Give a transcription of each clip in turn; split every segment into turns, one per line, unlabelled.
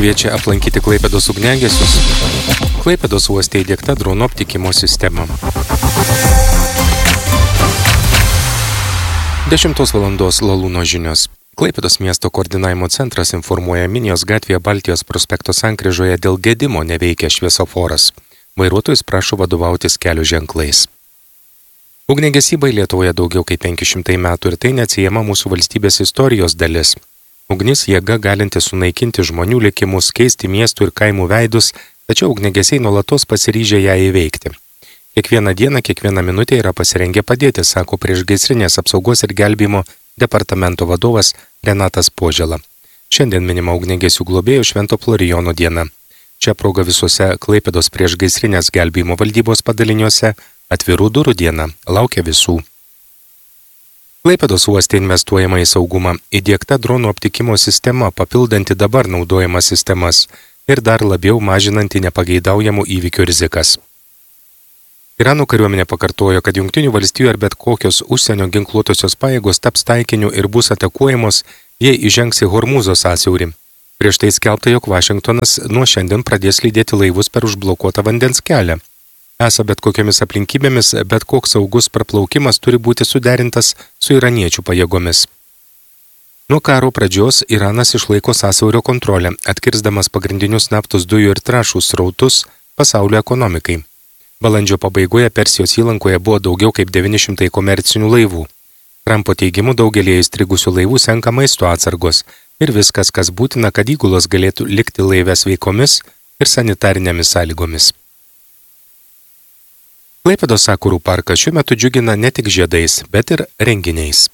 kviečia aplankyti Klaipėdos ugniagesius. Klaipėdos uoste įdiegta dronų aptikimo sistema. 10 valandos Lalūno žinios. Klaipėdos miesto koordinavimo centras informuoja Minijos gatvėje Baltijos prospekto sankryžoje dėl gedimo neveikia šviesoforas. Vairuotojus prašo vadovautis kelio ženklais. Ugniagesybai Lietuvoje daugiau kaip 500 metų ir tai neatsiejama mūsų valstybės istorijos dalis. Ugnis jėga galinti sunaikinti žmonių likimus, keisti miestų ir kaimų veidus, tačiau ugniagesiai nuolatos pasiryžę ją įveikti. Kiekvieną dieną, kiekvieną minutę yra pasirengę padėti, sako priešgaisrinės apsaugos ir gelbėjimo departamento vadovas Renatas Požela. Šiandien minima ugniagesių globėjų Švento Florijono diena. Čia proga visose Klaipėdos priešgaisrinės gelbėjimo valdybos padaliniuose atvirų durų diena laukia visų. Klaipėdos uoste investuojama į saugumą, įdiegta dronų aptikimo sistema, papildanti dabar naudojamas sistemas ir dar labiau mažinanti nepageidaujamų įvykių rizikas. Irano kariuomenė pakartojo, kad Jungtinių valstijų ar bet kokios užsienio ginkluotosios pajėgos taps taikiniu ir bus atakuojamos, jei įžengs į Hormūzo sąsiaurį. Prieš tai skelbta, jog Vašingtonas nuo šiandien pradės lydėti laivus per užblokuotą vandens kelią. Esą bet kokiamis aplinkybėmis, bet koks saugus praplaukimas turi būti suderintas su iraniečių pajėgomis. Nuo karo pradžios Iranas išlaiko sąsiaurio kontrolę, atkirsdamas pagrindinius naftos dujų ir trąšų srautus pasaulio ekonomikai. Balandžio pabaigoje Persijos įlankoje buvo daugiau kaip 900 komercinių laivų. Trumpo teigimu daugelį įstrigusių laivų senka maisto atsargos ir viskas, kas būtina, kad įgulos galėtų likti laive sveikomis ir sanitarinėmis sąlygomis. Klaipėdos sakurų parkas šiuo metu džiugina ne tik žiedais, bet ir renginiais.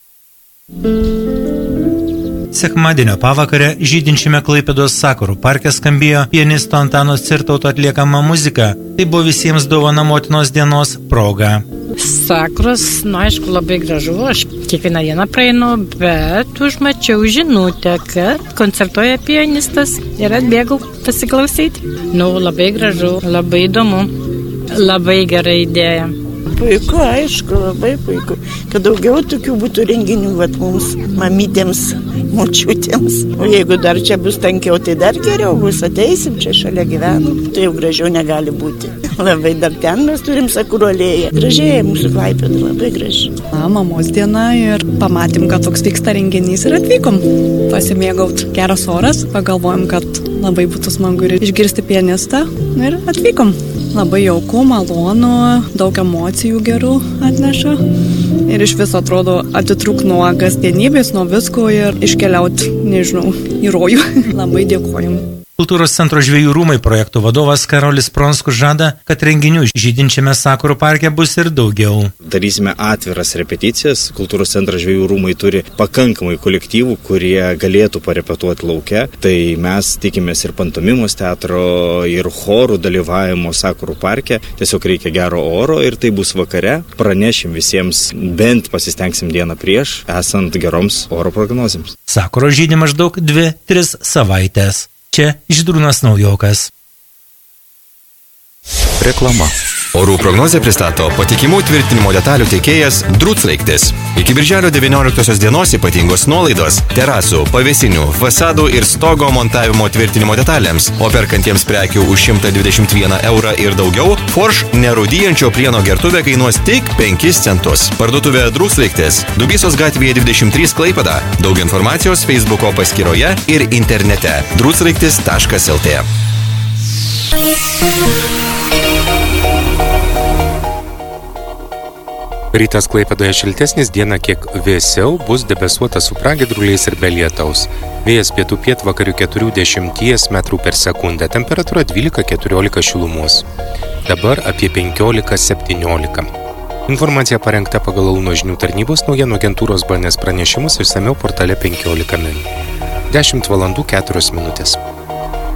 Sekmadienio pavakarę žydinčiame Klaipėdos sakurų parke skambėjo pianisto Antano Cirtauto atliekama muzika. Tai buvo visiems dovana motinos dienos proga.
Sakuros, aišku, labai gražu, aš kiekvieną dieną praeinu, bet užmačiau žinutę, kad koncertuoja pianistas ir atbėgau pasiklausyti. Labai gražu, labai įdomu, labai gera idėja.
Puiku, aišku, labai puiku, kad daugiau tokių būtų renginių mums, mamytėms, močiutėms. O jeigu dar čia bus tankiau, tai dar geriau bus, ateisim, čia šalia gyvenam, tai jau gražiau negali būti. Labai dar ten mes turim sakurų alėją. Gražiai mūsų Klaipėda, labai graži.
Mamos diena ir pamatėm, kad toks vyksta renginys ir atvykom pasimėgaut. Geras oras, pagalvojom, kad labai būtų smagu ir išgirsti pianistą ir atvykom. Labai jauku, malonu, daug emocijų gerų atneša ir iš viso atrodo atitrūk nuo kasdienybės, nuo visko ir iškeliaut, į rojų. Labai dėkojom.
Kultūros centro Žvejų rūmai projektų vadovas Karolis Pronskus žada, kad renginių žydinčiame sakurų parke bus ir daugiau.
Darysime atviras repeticijas. Kultūros centro Žvejų rūmai turi pakankamai kolektyvų, kurie galėtų parepetuoti lauke. Tai mes tikimės ir pantomimos teatro, ir chorų dalyvavimo sakurų parke. Tiesiog reikia gero oro ir tai bus vakare. Pranešim visiems, bent pasistengsim dieną prieš, esant geroms oro prognozėms.
Sakuro žydi maždaug 2-3 savaitės. Čia Žydrūnas Naujokas.
Reklama. Orų prognozę pristato patikimų tvirtinimo detalių tiekėjas Druclaiktis. Iki birželio 19 dienos ypatingos nuolaidos terasų, pavėsinių, fasadų ir stogo montavimo tvirtinimo detalėms, o perkantiems prekių už 121 eurą ir daugiau, Forš nerūdyjančio plieno gertuvė kainuos tik 5 centus. Parduotuvė Druclaiktis, Dubysos gatvėje 23 Klaipėda. Daug informacijos Facebooko paskyroje ir internete druclaiktis.lt.
Rytas Klaipėdoje šiltesnis, diena kiek vėsiau, bus debesuota su pragiedruliais ir be lietaus. Vėjas pietų pietvakarių 40 metrų per sekundę, temperatūra 12-14 šilumos. Dabar apie 15-17. Informacija parengta pagal Lalūno žinių tarnybos naujienų agentūros BNS pranešimus išsamiau portale 15 min. 10 valandų 4 minutės.